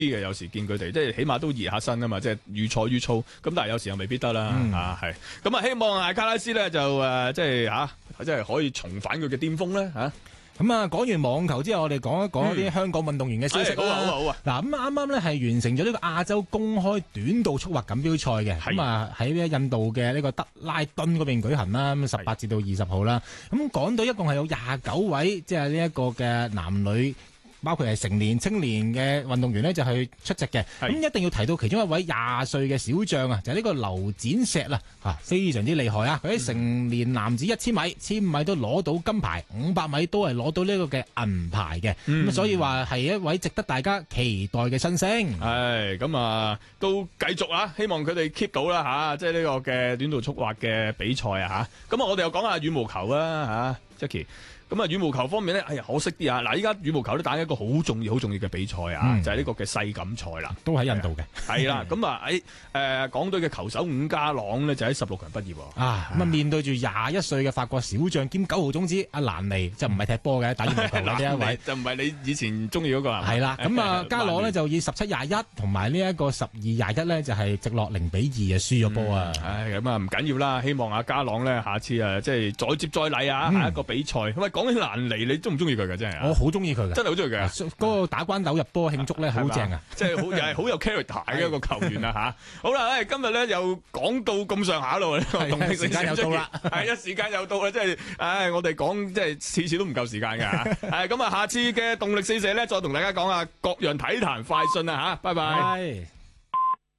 嘅，有時見佢哋即係起碼都熱下身啊嘛，即係愈賽愈操。咁但係有時又未必得啦，係。咁啊，希望阿卡拉斯咧就即係即係可以重返佢嘅巔峰咧嚇。 咁啊，講完網球之後，我哋講一講一啲香港運動員嘅消息啦。 好啊！ 嗱，咁啱啱咧係完成咗呢個亞洲公開短道速滑錦標賽嘅，咁啊喺呢印度嘅呢個德拉敦嗰邊舉行啦，咁18至到20號啦。咁港隊一共係有29位，即係呢一個嘅男女，包括係成年、青年嘅運動員呢，就去出席嘅。咁一定要提到其中一位20歲嘅小將啊，就係呢個劉展石啦，非常之厲害啊！佢喺成年男子1000米、1500米都攞到金牌，500米都係攞到呢個嘅銀牌嘅。咁所以話係一位值得大家期待嘅新星。 咁啊，都繼續啊，希望佢哋 keep 到啦即係呢個嘅短道速滑嘅比賽啊咁啊，我哋又講下羽毛球啦Jackie。咁啊，羽毛球方面咧，可惜啲啊！嗱，依家羽毛球都打緊一個好重要嘅比賽就係呢個嘅世錦賽啦， 都喺印度嘅。係啦，咁啊喺港隊嘅球手伍家朗咧就喺16強畢業喎。 咁啊面對住21歲嘅法國小將兼9號種子阿蘭尼，就唔係踢波嘅，打羽毛球嘅呢一位， 就唔係你以前中意嗰個係啦，咁啊家朗咧就以17-21同埋呢一個12-21咧就係直落0-2輸咗波啊！ 咁啊唔緊要啦，希望阿家朗咧下次即係再接再厲下一個比賽。講起蘭尼，你中唔中意佢㗎？真係我好中意佢嘅， 真係好中意佢。 嗰個打關斗入波慶祝咧，好正啊！ 即係又係好有 character 嘅一個球員啊好啦，今日咧又講到咁上下咯， 時間又到啦， 時間又到啦，即係我哋講即係次次都唔夠時間㗎咁啊，下次嘅動力四射咧，再同大家講下各樣體壇快訊啊拜拜。